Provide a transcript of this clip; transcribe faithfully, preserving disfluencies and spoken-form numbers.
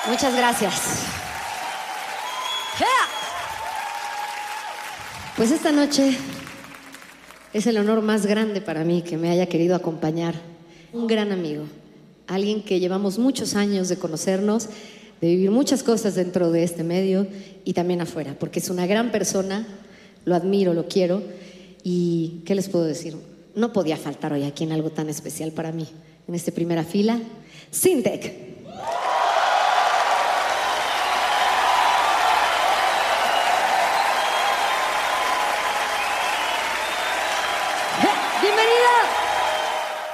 Muchas gracias. Pues esta noche es el honor más grande para mí que me haya querido acompañar un gran amigo, alguien que llevamos muchos años de conocernos, de vivir muchas cosas dentro de este medio y también afuera, porque es una gran persona, lo admiro, lo quiero y ¿qué les puedo decir? No podía faltar hoy aquí en algo tan especial para mí, en esta primera fila, Sintec.